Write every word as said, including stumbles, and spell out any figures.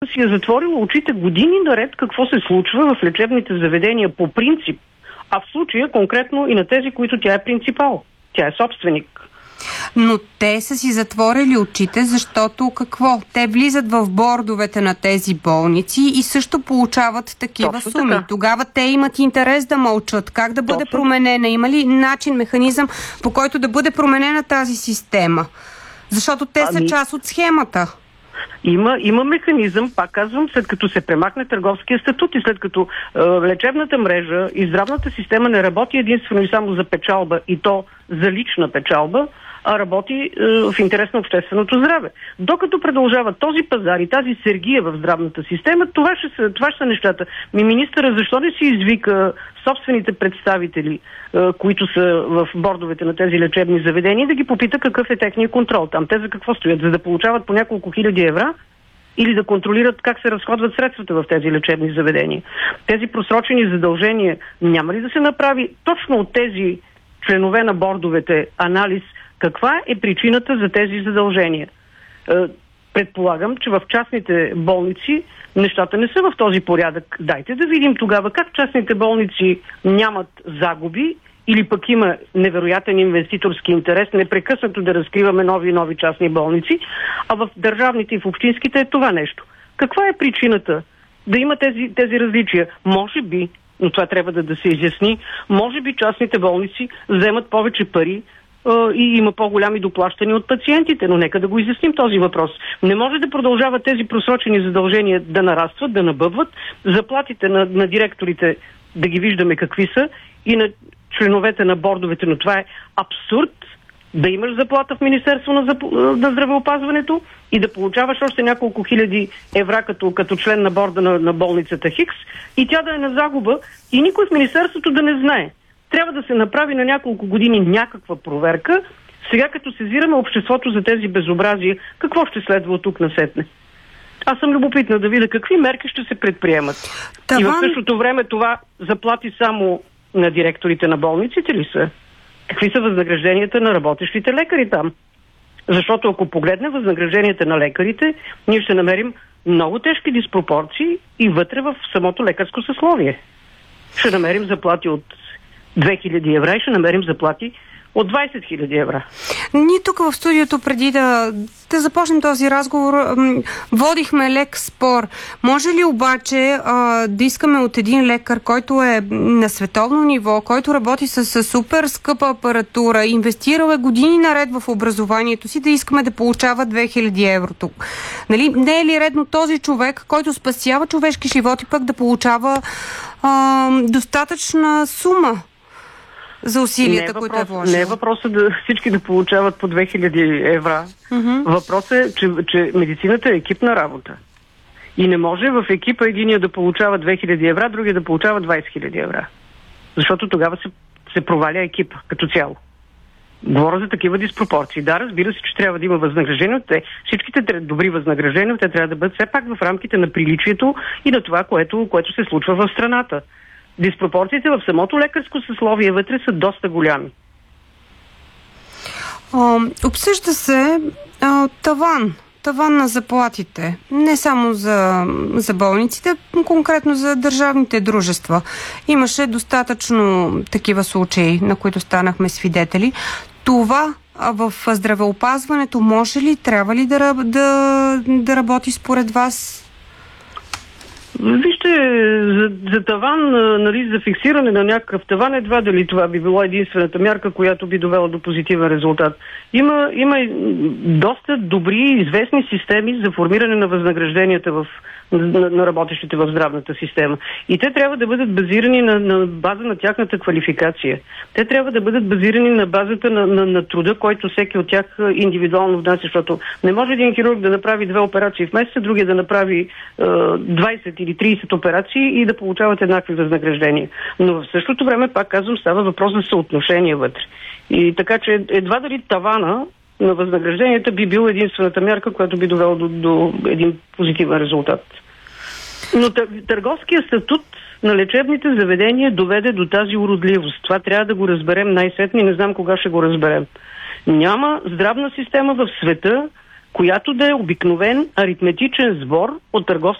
си е затворила очите години наред какво се случва в лечебните заведения по принцип, а в случая конкретно и на тези, които тя е принципал. Тя е собственик. Но те са си затворили очите, защото какво? Те влизат в бордовете на тези болници и също получават такива Точно суми. Така. Тогава те имат интерес да мълчат. Как да бъде Точно. променена? Има ли начин, механизъм, по който да бъде променена тази система? Защото те ами... са част от схемата. Има, има механизъм, пак казвам, след като се премахне търговския статут и след като е, лечебната мрежа и здравната система не работи единствено и само за печалба, и то за лична печалба, а работи е, в интерес на общественото здраве. Докато продължава този пазар и тази сергия в здравната система, това ще са, това ще са нещата. Ми министъра защо не си извика собствените представители, е, които са в бордовете на тези лечебни заведения, да ги попита какъв е техният контрол там. Те за какво стоят? За да получават по няколко хиляди евра или да контролират как се разходват средствата в тези лечебни заведения? Тези просрочени задължения няма ли да се направи точно от тези членове на бордовете анализ каква е причината за тези задължения? Е, предполагам, че в частните болници нещата не са в този порядък. Дайте да видим тогава как частните болници нямат загуби или пък има невероятен инвеститорски интерес, непрекъснато да разкриваме нови и нови частни болници, а в държавните и в общинските е това нещо. Каква е причината да има тези, тези различия? Може би, но това трябва да, да се изясни, може би частните болници вземат повече пари и има по-голями доплащания от пациентите, но нека да го изясним този въпрос. Не може да продължават тези просрочени задължения да нарастват, да набъбват, заплатите на, на директорите да ги виждаме какви са и на членовете на бордовете, но това е абсурд да имаш заплата в Министерство на, зап... на здравеопазването и да получаваш още няколко хиляди евра като, като член на борда на, на болницата Хикс и тя да е на загуба и никой в Министерството да не знае. Трябва да се направи на няколко години някаква проверка. Сега като сезираме обществото за тези безобразия, какво ще следва от тук насетне? Аз съм любопитна да видя какви мерки ще се предприемат. Таван... И в същото време това заплати само на директорите на болниците ли са? Какви са възнагражденията на работещите лекари там? Защото ако погледнем възнагражденията на лекарите, ние ще намерим много тежки диспропорции и вътре в самото лекарско съсловие. Ще намерим заплати от две хиляди евра и ще намерим заплати от двайсет хиляди евра. Ние тук в студиото, преди да, да започнем този разговор, водихме лек спор. Може ли обаче а, да искаме от един лекар, който е на световно ниво, който работи с, с супер скъпа апаратура, инвестирал е години наред в образованието си, да искаме да получава две хиляди евро тук? Нали? Не е ли редно този човек, който спасява човешки животи, пък да получава а, достатъчна сума за усилията, въпрос, които е вложил? Не е въпросът да всички да получават по две хиляди евра. Uh-huh. Въпросът е, че, че медицината е екипна работа. И не може в екипа единия да получава две хиляди евра, другия да получава двайсет хиляди евра. Защото тогава се, се проваля екипа като цяло. Говоря за такива диспропорции. Да, разбира се, че трябва да има възнаграждения. Те, всичките добри възнаграждения, те трябва да бъдат все пак в рамките на приличието и на това, което, което се случва в страната. Диспропорциите в самото лекарско съсловие вътре са доста голями. А, обсъжда се а, таван. Таван на заплатите. Не само за, за болниците, конкретно за държавните дружества. Имаше достатъчно такива случаи, на които станахме свидетели. Това в здравеопазването може ли, трябва ли да, да, да работи според вас? Вижте, за, за таван, нали, за фиксиране на някакъв таван, едва дали това би било единствената мярка, която би довела до позитивен резултат. Има, има доста добри и известни системи за формиране на възнагражденията в, на, на работещите в здравната система. И те трябва да бъдат базирани на, на база на тяхната квалификация. Те трябва да бъдат базирани на базата на, на, на труда, който всеки от тях индивидуално внася, защото не може един хирург да направи две операции в месеца, другия да направи е, двайсет или трийсет операции и да получават еднакви възнаграждения. Но в същото време, пак казвам, става въпрос за съотношение вътре. И така че едва дали тавана на възнагражденията би бил единствената мярка, която би довела до, до един позитивен резултат. Но търговския статут на лечебните заведения доведе до тази уродливост. Това трябва да го разберем най-сетне и не знам кога ще го разберем. Няма здравна система в света, която да е обикновен аритметичен сбор от търговски